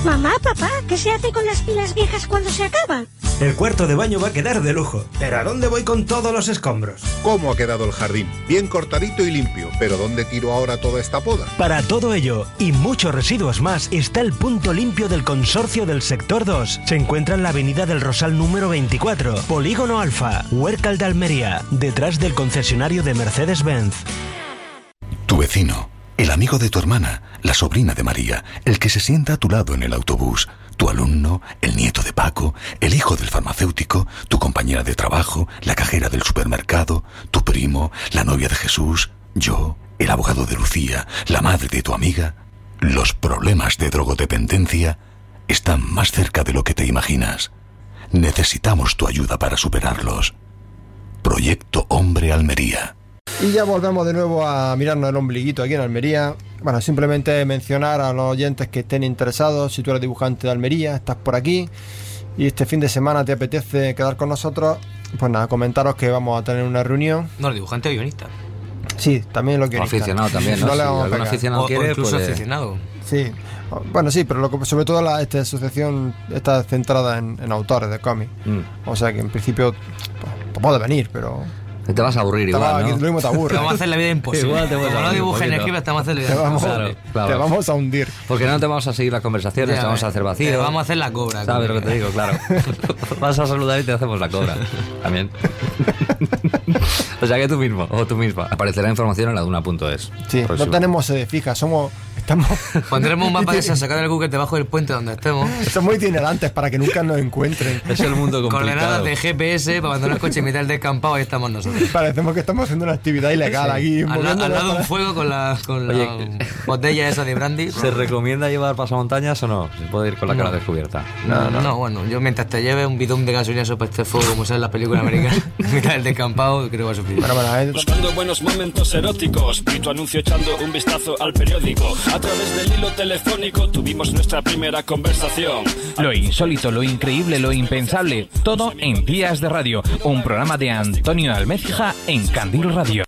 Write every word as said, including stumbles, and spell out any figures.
Mamá, papá, ¿qué se hace con las pilas viejas cuando se acaban? El cuarto de baño va a quedar de lujo. ¿Pero a dónde voy con todos los escombros? ¿Cómo ha quedado el jardín? Bien cortadito y limpio. ¿Pero dónde tiro ahora toda esta poda? Para todo ello y muchos residuos más está el punto limpio del Consorcio del Sector dos. Se encuentra en la avenida del Rosal número veinticuatro, Polígono Alfa, Huércal de Almería, detrás del concesionario de Mercedes-Benz. Tu vecino, el amigo de tu hermana, la sobrina de María, el que se sienta a tu lado en el autobús, tu alumno, el nieto de Paco, el hijo del farmacéutico, tu compañera de trabajo, la cajera del supermercado, tu primo, la novia de Jesús, yo, el abogado de Lucía, la madre de tu amiga. Los problemas de drogodependencia están más cerca de lo que te imaginas. Necesitamos tu ayuda para superarlos. Proyecto Hombre Almería. Y ya volvemos de nuevo a mirarnos el ombliguito aquí en Almería. Bueno, simplemente mencionar a los oyentes que estén interesados, si tú eres dibujante de Almería, estás por aquí y este fin de semana te apetece quedar con nosotros, pues nada, comentaros que vamos a tener una reunión. No, el dibujante o guionista. Sí, también lo guionista. O aficionado también, ¿no? No si le vamos a algún pegar. aficionado O, quiere, o incluso puede... aficionado. Sí, bueno, sí, pero lo que, sobre todo la, esta asociación está centrada en, en autores de cómics. Mm. O sea que en principio pues, puede venir, pero... Te vas a aburrir igual, va, ¿no? Lo mismo te aburre. Te vamos a hacer la vida imposible. Igual te Como no dibujes ni escribas, te vamos a hacer la vida te vamos, imposible. Claro, claro. Te vamos a hundir. Porque no te vamos a seguir las conversaciones, Ya, te vamos a hacer vacío. Te vamos a hacer la cobra. ¿Sabes lo que te digo? Claro. Vas a saludar y te hacemos la cobra. También. O sea que tú mismo, o tú misma. Aparecerá información en la duna punto es. Sí, próximo. No tenemos sede fija, somos... Estamos... Pondremos un mapa de esa, sacar el Google debajo del puente donde estemos. Somos itinerantes para que nunca nos encuentren. Es el mundo complicado. Coordenadas de G P S para abandonar el coche en mitad del descampado, ahí estamos nosotros. Parecemos que estamos haciendo una actividad ilegal sí. aquí. Al, al lado de un fuego con la, con Oye, la botella esa de brandy. ¿Se recomienda llevar pasamontañas o no? Se puede ir con la cara no. descubierta. No, no, no, bueno, yo mientras te lleves un bidón de gasolina sobre este fuego, como sea en las películas americanas, en mitad del descampado, creo que va a sufrir. Bueno, bueno, eh. Buscando buenos momentos eróticos, vi tu anuncio echando un vistazo al periódico. A través del hilo telefónico tuvimos nuestra primera conversación. Lo insólito, lo increíble, lo impensable, todo en Días de Radio, un programa de Antonio Almecija en Candil Radio.